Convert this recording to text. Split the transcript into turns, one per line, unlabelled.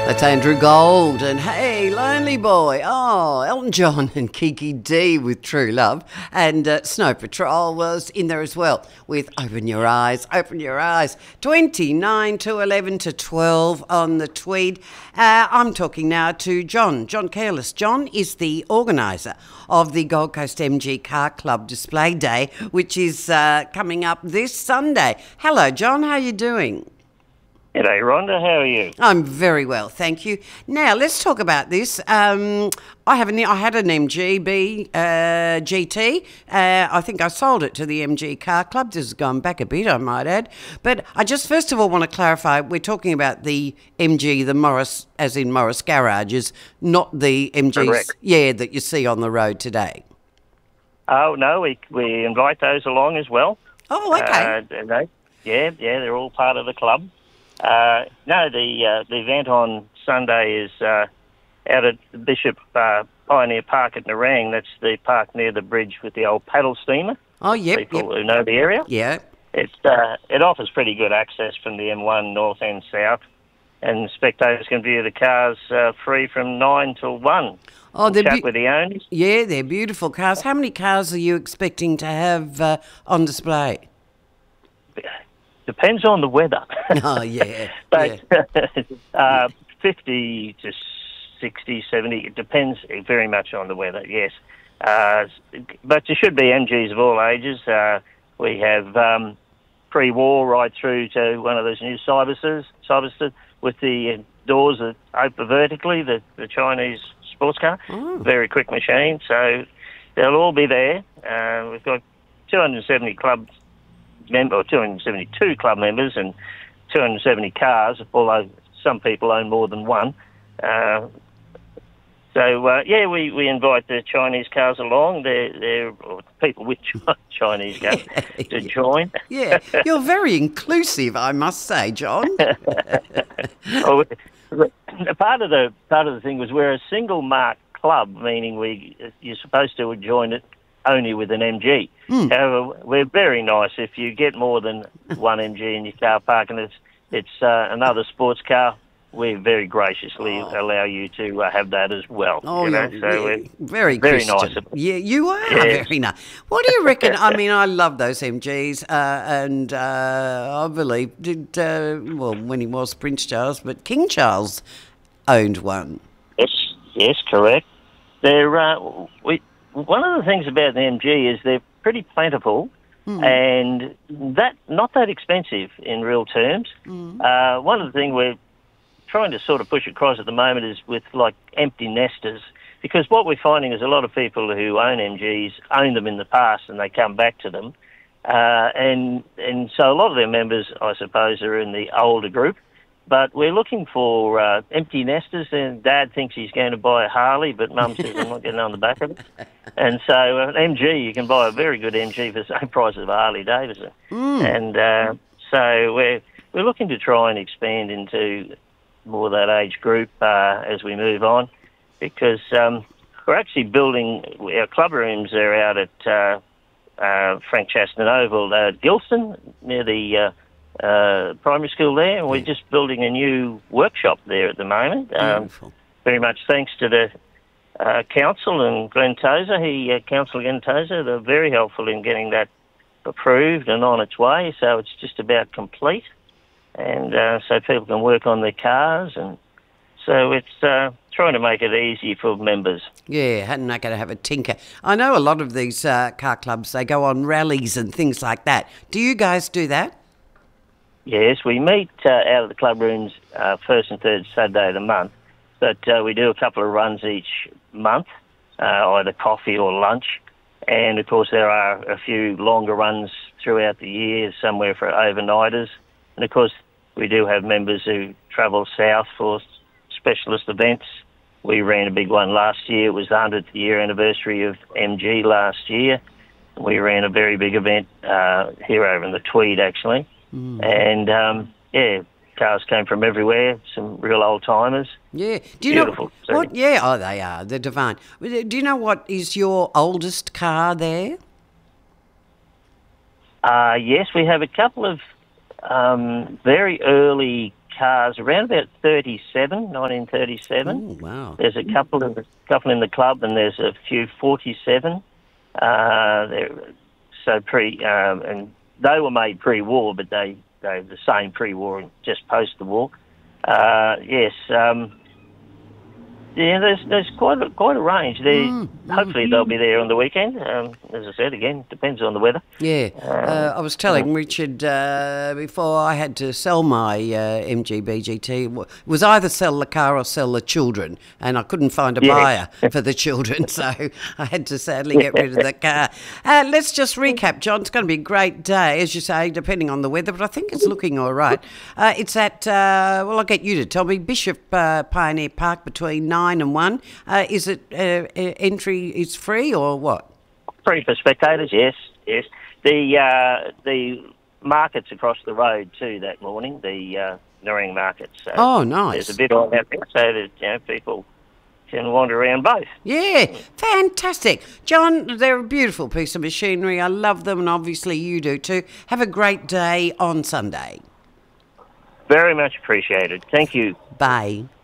That's Andrew Gold and Hey Lonely Boy. Oh, Elton John and Kiki D with True Love. And Snow Patrol was in there as well with Open Your Eyes, Open Your Eyes. 29 to 11 to 12 on the Tweed. I'm talking now to John Careless. John is the organiser of the Gold Coast MG Car Club Display Day, which is coming up this Sunday. Hello, John. How are you doing?
G'day, Rhonda. How are you?
I'm very well, thank you. Now, let's talk about this. I had an MGB GT. I think I sold it to the MG Car Club. This has gone back a bit, I might add. But I just first of all want to clarify, we're talking about the MG, the Morris, as in Morris garages, not the MGs,
Correct.
yeah, that you see on the road today.
Oh, no, we invite those along as well.
Oh, okay.
They're all part of the club. The event on Sunday is out at the Bishop Pioneer Park at Nerang. That's the park near the bridge with the old paddle steamer.
Oh, yep.
People who know the area.
Yeah.
It offers pretty good access from the M1 north and south, and spectators can view the cars free from 9 till 1.
Oh, they're
chat with the owners.
Yeah, they're beautiful cars. How many cars are you expecting to have on display?
Depends on the weather.
Oh, yeah.
But 50 to 60, 70, it depends very much on the weather, yes. But there should be MGs of all ages. We have pre-war right through to one of those new Cybersters with the doors that open vertically, the Chinese sports car.
Oh.
Very quick machine, so they'll all be there. We've got 270 clubs. 272 club members and 270 cars, although some people own more than one. We invite the Chinese cars along. They're people with Chinese cars to join.
Yeah, you're very inclusive, I must say, John.
Part of the thing was we're a single mark club, meaning you're supposed to join it only with an MG. However, we're very nice. If you get more than one MG in your car park and it's another sports car, we very graciously allow you to have that as well.
Oh,
we're
very
Christian.
Nice. Yeah, you are very nice. What do you reckon? I mean, I love those MGs, and I believe when he was Prince Charles, but King Charles owned one.
Yes, correct. They're one of the things about the MG is they're pretty plentiful and not that expensive in real terms. One of the things we're trying to sort of push across at the moment is with like empty nesters, because what we're finding is a lot of people who own MGs own them in the past and they come back to them. And so a lot of their members, I suppose, are in the older group. But we're looking for empty nesters, and Dad thinks he's going to buy a Harley, but Mum says I'm not getting on the back of it. And so an MG, you can buy a very good MG for the same price as a Harley Davidson. And so we're looking to try and expand into more of that age group as we move on, because we're actually building, our club rooms are out at Frank Chaston Oval at Gilston, near the primary school there, and we're just building a new workshop there at the moment. Very much thanks to the council and Glenn Tozer. Councillor Glenn Tozer, they're very helpful in getting that approved and on its way. So it's just about complete, and so people can work on their cars, and so it's trying to make it easy for members.
Yeah, hadn't I got to have a tinker? I know a lot of these car clubs, they go on rallies and things like that. Do you guys do that?
Yes, we meet out of the club rooms first and third Saturday of the month, but we do a couple of runs each month, either coffee or lunch, and of course there are a few longer runs throughout the year, somewhere for overnighters, and of course we do have members who travel south for specialist events. We ran a big one last year. It was the 100th year anniversary of MG last year. We ran a very big event here over in the Tweed, actually. And, cars came from everywhere, some real old-timers.
Yeah. Do you
Beautiful.
know what? Yeah, oh, they are. They're divine. Do you know what is your oldest car there?
Yes, we have a couple of very early cars around about 1937.
Oh, wow.
There's a couple in the club, and there's a few 47. And they were made pre-war, but they're the same pre-war and just post the war. Yes. There's quite a range. Hopefully they'll be there on the weekend. As I said, again, depends on the weather.
Yeah, I was telling Richard before I had to sell my MG BGT. It was either sell the car or sell the children, and I couldn't find a buyer for the children, so I had to sadly get rid of the car. Let's just recap, John. It's going to be a great day, as you say, depending on the weather, but I think it's looking all right. It's at, I'll get you to tell me, Bishop Pioneer Park between 9 and 1. Is it entry is free or what?
Free for spectators, yes. The market's across the road too that morning, the Nerang market. So
oh, nice.
There's a bit on that there so that people can wander around both.
Yeah, fantastic. John, they're a beautiful piece of machinery. I love them, and obviously you do too. Have a great day on Sunday.
Very much appreciated. Thank you.
Bye.